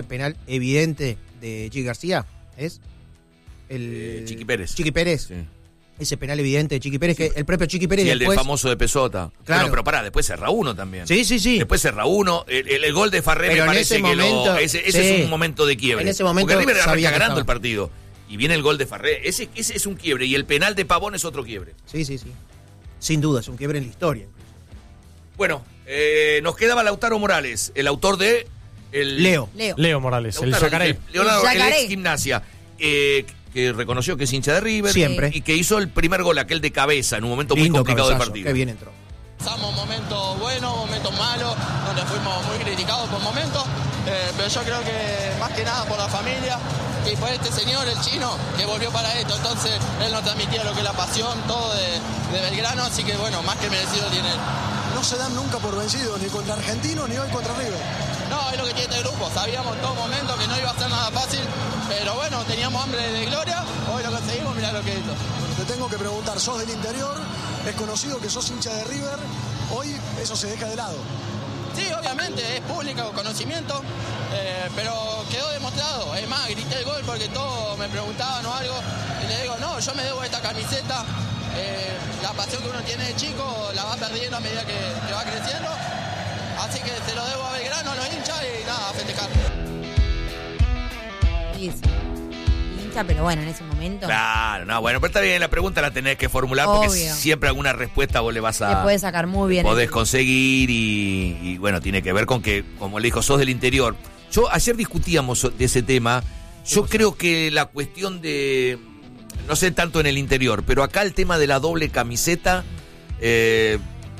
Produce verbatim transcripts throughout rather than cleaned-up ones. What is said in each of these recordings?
penal evidente de Chiqui García, ¿es? El eh, Chiqui Pérez. Chiqui Pérez. Sí. Ese penal evidente de Chiqui Pérez, sí. que el propio Chiqui Pérez. Y después, el de famoso de Pesota. Claro. Bueno, pero pará, después cerra uno también. Sí, sí, sí. Después cerra uno. El, el, el gol de Farré pero me parece que momento, lo. Ese, ese sí. es un momento de quiebre. En ese momento. Porque River arranca ganando estaba. el partido. Y viene el gol de Farré. Ese, ese es un quiebre. Y el penal de Pavón es otro quiebre. Sí, sí, sí. Sin duda, es un quiebre en la historia. Bueno, eh, nos quedaba Lautaro Morales, el autor de. El, Leo. Leo. Leo Morales, Lautaro, el Yacaré. El, Leonardo, el, el ex Gimnasia. Eh, que reconoció que es hincha de River. Siempre. Y que hizo el primer gol, aquel de cabeza, en un momento Lindo muy complicado cabezazo, del partido. Qué bien entró. Pasamos momentos buenos, momentos malos, donde fuimos muy criticados por momentos, eh, pero yo creo que más que nada por la familia y por este señor, el chino, que volvió para esto. Entonces él nos transmitía lo que es la pasión, todo de, de Belgrano, así que bueno, más que merecido tiene él. No se dan nunca por vencidos, ni contra Argentino, ni hoy contra River. No, es lo que tiene este grupo, sabíamos en todo momento que no iba a ser nada fácil, pero bueno, teníamos hambre de gloria, hoy lo conseguimos, mirá lo que hizo. Bueno, te tengo que preguntar, sos del interior, es conocido que sos hincha de River, hoy eso se deja de lado. Sí, obviamente, es público conocimiento, eh, pero quedó demostrado. Es más, grité el gol porque todos me preguntaban o algo, y le digo, no, yo me debo a esta camiseta, eh, la pasión que uno tiene de chico la va perdiendo a medida que, que va creciendo, así que se lo debo a Belgrano, a los hinchas, y nada, a festejar. Sí, sí. Hincha, pero bueno, en ese momento. Claro, no, bueno, pero está bien, la pregunta la tenés que formular Obvio. porque siempre alguna respuesta vos le vas a... Le puedes sacar muy bien. Podés conseguir y, y bueno, tiene que ver con que, como le dijo, sos del interior. Yo, ayer discutíamos de ese tema, yo creo que la cuestión de, no sé tanto en el interior, pero acá el tema de la doble camiseta eh,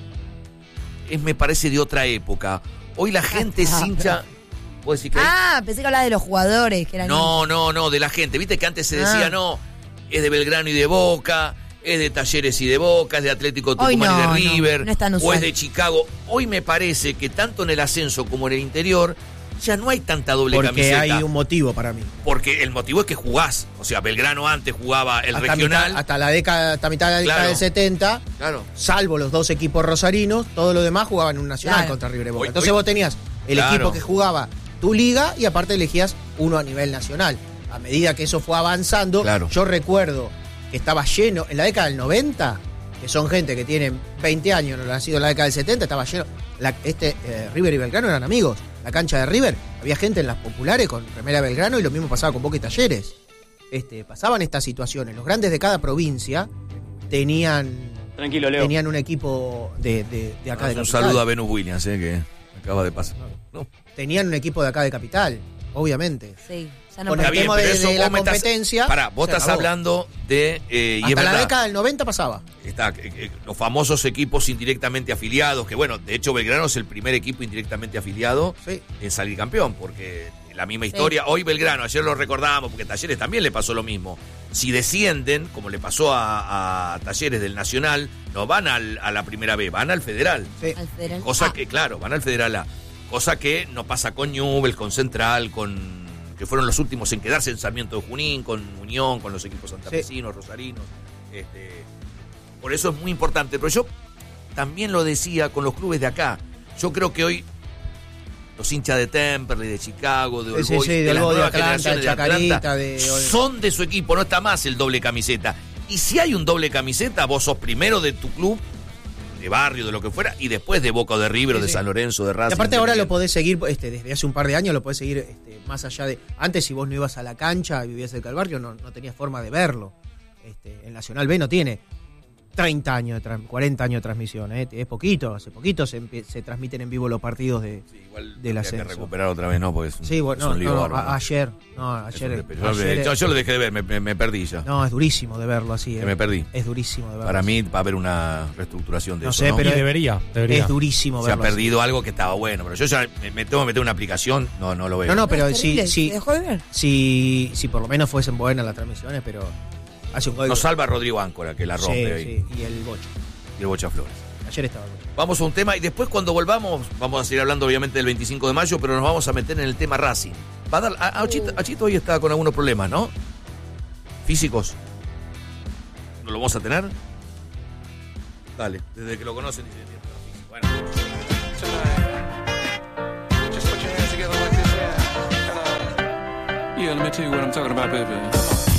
es, me parece, de otra época. Hoy la gente es hincha... ¿Vos decís que ah, pensé que hablaba de los jugadores. Que eran no, no, no, de la gente. Viste que antes se decía, ah. no, es de Belgrano y de Boca, es de Talleres y de Boca, es de Atlético Tucumán no, y de River, no, no es tan o usual. es de Chicago. Hoy me parece que tanto en el ascenso como en el interior ya no hay tanta doble Porque camiseta. Porque hay un motivo para mí. Porque el motivo es que jugás. O sea, Belgrano antes jugaba el hasta regional. Mitad, hasta la década, hasta mitad de la década claro. del setenta, claro. salvo los dos equipos rosarinos, todo lo demás jugaban en un nacional claro. contra River y Boca. Hoy, Entonces hoy, vos tenías el claro. equipo que jugaba tu liga y aparte elegías uno a nivel nacional. A medida que eso fue avanzando, claro. yo recuerdo que estaba lleno, en la década del noventa, que son gente que tienen veinte años, no nacido en la década del setenta, estaba lleno, la, este eh, River y Belgrano eran amigos. La cancha de River, había gente en las populares con remera Belgrano y lo mismo pasaba con Boca y Talleres. Este, pasaban estas situaciones. Los grandes de cada provincia tenían, Tranquilo, Leo. tenían un equipo de, de, de acá no, de un capital. saludo a Venus Williams, eh, que acaba de pasar. No. Tenían un equipo de acá de capital, obviamente. Sí, ya no Con el Está bien, tema pero de, eso de la vos me estás- competencia. Pará, vos se estás acabó. hablando de... Eh, y Hasta es la verdad. década del noventa pasaba. Está, eh, eh, los famosos equipos indirectamente afiliados, que bueno, de hecho Belgrano es el primer equipo indirectamente afiliado Sí. en salir campeón, porque la misma Sí. historia, hoy Belgrano, ayer lo recordábamos, porque Talleres también le pasó lo mismo. Si descienden, como le pasó a, a Talleres del Nacional, no van al, a la primera B, van al Federal. Sí. Al federal. Cosa Ah, que, claro, van al Federal A. Cosa que no pasa con Newell's, con Central, con que fueron los últimos en quedarse en Sarmiento de Junín, con Unión, con los equipos santafesinos, rosarinos. Este, por eso es muy importante. Pero yo también lo decía con los clubes de acá. Yo creo que hoy los hinchas de Temperley, de Chicago, de All Sí, Boys, sí, de de las All Boys, de nuevas Atlanta, generaciones de de Atlanta, Chacarita, de- son de su equipo. No está más el doble camiseta. Y si hay un doble camiseta, vos sos primero de tu club, de barrio, de lo que fuera, y después de Boca o de River, Sí, o de sí. San Lorenzo, de Racing. Y aparte de ahora Miguel. lo podés seguir, este, desde hace un par de años lo podés seguir este, más allá de... Antes si vos no ibas a la cancha y vivías cerca del barrio, no, no tenías forma de verlo. Este, el Nacional B no tiene treinta años, de tra- cuarenta años de transmisión, ¿eh? Es poquito, hace poquito se, empie- se transmiten en vivo los partidos de, Sí, igual del habría que ascenso. recuperar otra vez, ¿no? Porque es un, Sí, bueno, es no, un lío no, bárbaro. a- ayer, no, Es ayer, un- yo, ayer- yo- yo lo dejé de ver, me, me- me perdí ya. no, es durísimo de verlo así, ¿eh? Que me perdí. Es durísimo de verlo. Para así. mí va a haber una reestructuración de No eso, sé, ¿no? pero Y debería, debería. Es durísimo Se ha verlo así. perdido algo que estaba bueno, pero yo ya me, me tengo que meter una aplicación, no, no lo veo. No, no, pero es si, terrible, si, ¿se dejó de ver? si, si por lo menos fuesen buenas las transmisiones, pero hace un gol. Nos salva Rodrigo Áncora, que la Sí, rompe ahí. sí, y el Bocho. Y el Bocha Flores. Ayer estaba el Bocho. Vamos a un tema y después cuando volvamos, vamos a seguir hablando obviamente del veinticinco de mayo, pero nos vamos a meter en el tema Racing. Va a dar, a, a Chito, a Chito hoy está con algunos problemas, ¿no? Físicos. ¿No lo vamos a tener? Dale, desde que lo conocen dice, bueno. Just put your hands together like this, yeah. And, uh, Yeah, let me tell you what I'm talking about, baby.